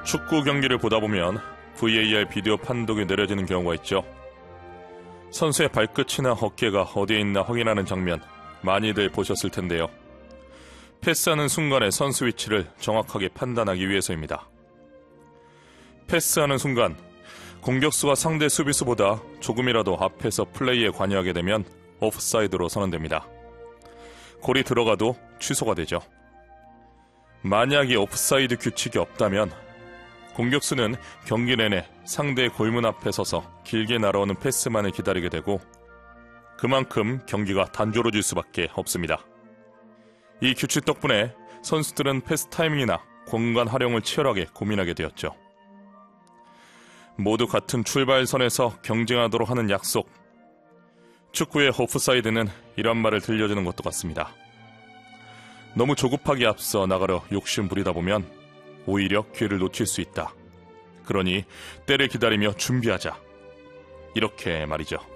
축구 경기를 보다 보면 VAR 비디오 판독이 내려지는 경우가 있죠. 선수의 발끝이나 어깨가 어디에 있나 확인하는 장면 많이들 보셨을 텐데요. 패스하는 순간의 선수 위치를 정확하게 판단하기 위해서입니다. 패스하는 순간 공격수가 상대 수비수보다 조금이라도 앞에서 플레이에 관여하게 되면 오프사이드로 선언됩니다. 골이 들어가도 취소가 되죠. 만약 이 오프사이드 규칙이 없다면 공격수는 경기 내내 상대의 골문 앞에 서서 길게 날아오는 패스만을 기다리게 되고 그만큼 경기가 단조로워질 수밖에 없습니다. 이 규칙 덕분에 선수들은 패스 타이밍이나 공간 활용을 치열하게 고민하게 되었죠. 모두 같은 출발선에서 경쟁하도록 하는 약속. 축구의 오프사이드는 이런 말을 들려주는 것도 같습니다. 너무 조급하게 앞서 나가려 욕심 부리다 보면 오히려 기회를 놓칠 수 있다. 그러니 때를 기다리며 준비하자. 이렇게 말이죠.